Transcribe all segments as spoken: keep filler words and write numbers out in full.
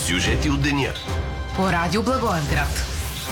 Сюжети от деня. По радио Благоевград.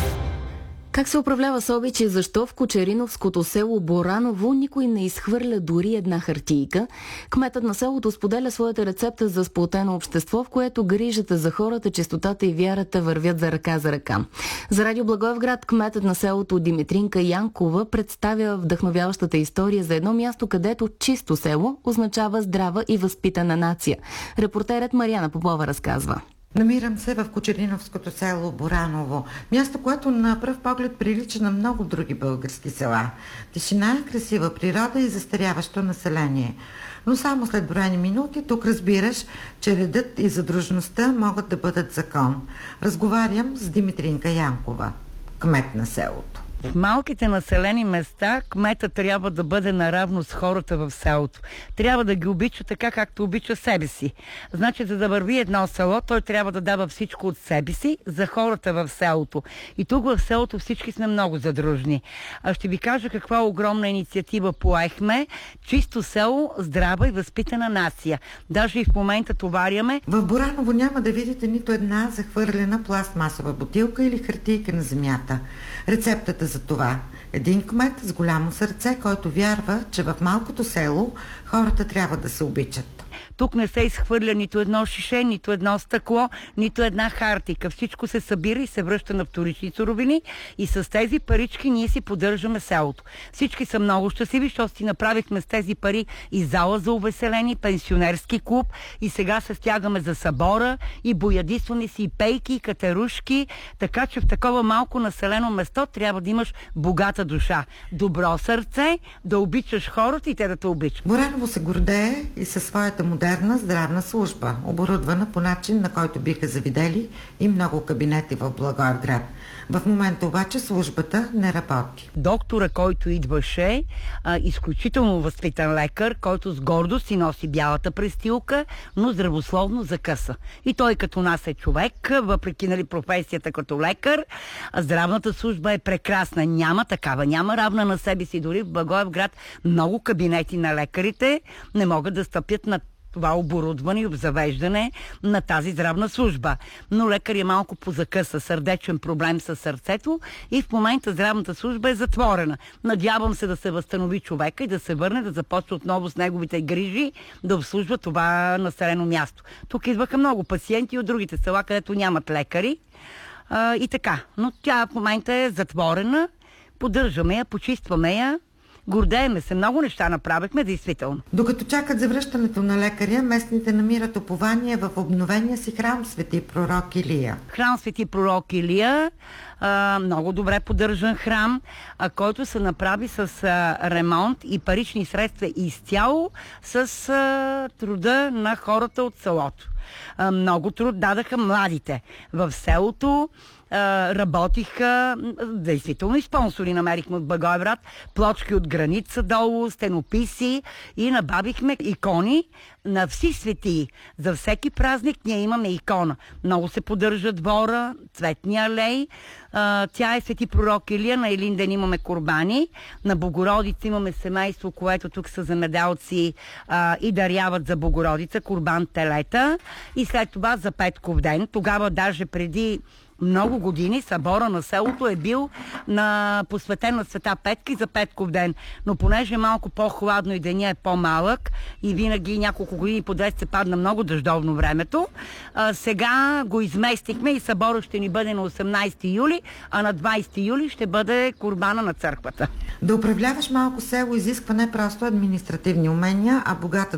Как се управлява Собич и защо в Кочериновското село Бораново никой не изхвърля дори една хартийка? Кметът на селото споделя своята рецепта за сплотено общество, в което грижата за хората, чистотата и вярата вървят за ръка за ръка. За радио Благоевград кметът на селото Димитринка Янкова представя вдъхновяващата история за едно място, където чисто село означава здрава и възпитана нация. Репортерът Мариана Попова разказва. Намирам се в Кочериновското село Бораново. Място, което на пръв поглед прилича на много други български села. Тишина, красива природа и застаряващо население. Но само след броени минути тук разбираш, че редът и задружността могат да бъдат закон. Разговарям с Димитринка Янкова, кмет на селото. В малките населени места кмета трябва да бъде наравно с хората в селото. Трябва да ги обича така, както обича себе си. Значи, за да върви едно село, той трябва да дава всичко от себе си за хората в селото. И тук в селото всички сме много задружни. А ще ви кажа каква огромна инициатива поехме. Чисто село, здрава и възпитана нация. Даже и в момента товаряме. В Бораново няма да видите нито една захвърлена пластмасова бутилка или хартийка на земята. Рецептата за това. Един кмет с голямо сърце, който вярва, че в малкото село хората трябва да се обичат. Тук не се изхвърля нито едно шише, нито едно стъкло, нито една хартика. Всичко се събира и се връща на вторични суровини и с тези парички ние си поддържаме селото. Всички са много щастливи, защото си направихме с тези пари и зала за увеселени, пенсионерски клуб и сега се стягаме за събора и боядисваме си и пейки, и катерушки, така че в такова малко населено место трябва да имаш богата душа, добро сърце, да обичаш хората и те да те обичат. Бораново се гордее и със своята модерна здравна служба, оборудвана по начин, на който биха завидели и много кабинети в Благоевград. В момента обаче службата не работи. Доктора, който идваше, а, изключително възпитан лекар, който с гордост си носи бялата престилка, но здравословно закъса. И той като нас е човек, въпреки нали, професията като лекар, а здравната служба е прекрасна. Няма такава, няма равна на себе си. Дори в Благоевград много кабинети на лекарите не могат да стъпят на това оборудване и обзавеждане на тази здравна служба. Но лекар е малко позакъса, сърдечен проблем с сърцето и в момента здравната служба е затворена. Надявам се да се възстанови човека и да се върне, да започне отново с неговите грижи, да обслужва това населено място. Тук идваха много пациенти от другите села, където нямат лекари а, и така. Но тя в момента е затворена, поддържаме я, почистваме я. Гордееме се, много неща направихме, действително. Докато чакат завръщането на лекаря, местните намират упование в обновения си храм Свети Пророк Илия. Храм Свети Пророк Илия, а, много добре поддържан храм, а, който се направи с а, ремонт и парични средства изцяло с а, труда на хората от селото. А, много труд дадаха младите в селото. Uh, работиха, действително и спонсори намерихме от Благоевград, плочки от граница долу, стенописи и набавихме икони на всички светии. За всеки празник ние имаме икона. Много се поддържа двора, цветни алеи. Uh, тя е Свети Пророк Илия, на Илинден имаме курбани, на Богородица имаме семейство, което тук са земеделци uh, и даряват за Богородица курбан телета и след това за Петков ден. Тогава даже преди много години събора на селото е бил на посветен на Света Петка и за Петков ден. Но понеже е малко по-хладно и деня е по-малък и винаги няколко години подред се падна много дъждовно времето, а, сега го изместихме и събора ще ни бъде на осемнайсети юли, а на двайсети юли ще бъде курбана на църквата. Да управляваш малко село изисква не просто административни умения, а богата